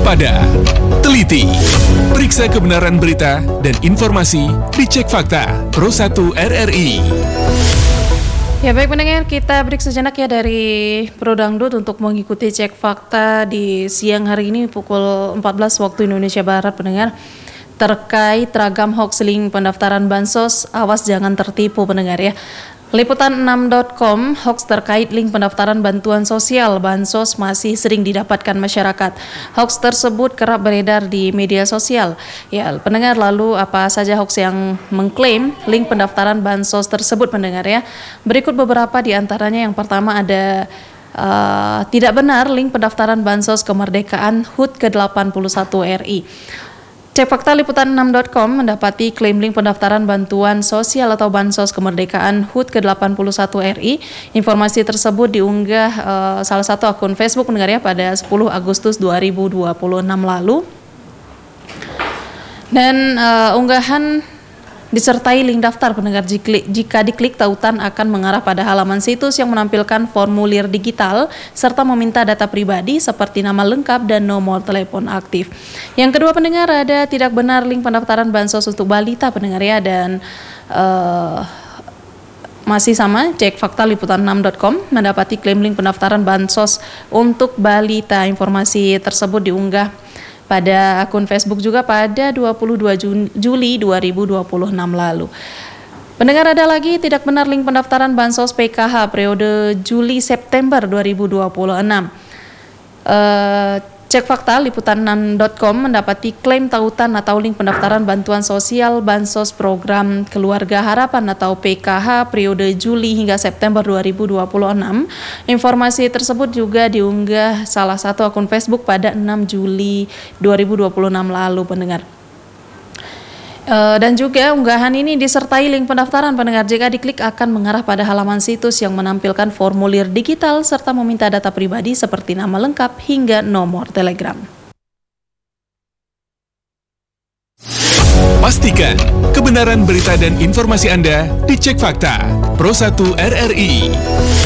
waspada, teliti, periksa kebenaran berita dan informasi, dicek fakta Pro 1 RRI. Ya baik pendengar, kita break sejenak ya dari Pro Dangdut untuk mengikuti cek fakta di siang hari ini pukul 14 waktu Indonesia Barat pendengar. Terkait ragam hoax link pendaftaran Bansos, awas jangan tertipu pendengar ya. Liputan6.com, hoax terkait link pendaftaran bantuan sosial Bansos masih sering didapatkan masyarakat. Hoax tersebut kerap beredar di media sosial. Ya, pendengar, lalu apa saja hoax yang mengklaim link pendaftaran Bansos tersebut pendengar ya? Berikut beberapa di antaranya. Yang pertama ada tidak benar link pendaftaran Bansos kemerdekaan HUT ke-81 RI. Cek fakta liputan6.com mendapati klaim link pendaftaran bantuan sosial atau Bansos kemerdekaan HUT ke-81 RI. Informasi tersebut diunggah salah satu akun Facebook pendengar ya pada 10 Agustus 2026 lalu. Dan unggahan disertai link daftar pendengar. Jika diklik, tautan akan mengarah pada halaman situs yang menampilkan formulir digital serta meminta data pribadi seperti nama lengkap dan nomor telepon aktif. Yang kedua pendengar, ada tidak benar link pendaftaran Bansos untuk balita pendengar ya, dan masih sama, cek fakta liputan6.com mendapati klaim link pendaftaran Bansos untuk balita. Informasi tersebut diunggah pada akun Facebook juga pada 22 Juli 2026 lalu. Pendengar, ada lagi tidak benar link pendaftaran Bansos PKH periode Juli-September 2026. Cek fakta liputan6.com mendapati klaim tautan atau link pendaftaran bantuan sosial Bansos Program Keluarga Harapan atau PKH periode Juli hingga September 2026. Informasi tersebut juga diunggah salah satu akun Facebook pada 6 Juli 2026 lalu pendengar. Dan juga unggahan ini disertai link pendaftaran pendengar. Jika diklik akan mengarah pada halaman situs yang menampilkan formulir digital serta meminta data pribadi seperti nama lengkap hingga nomor telegram. Pastikan kebenaran berita dan informasi Anda dicek fakta Pro 1 RRI.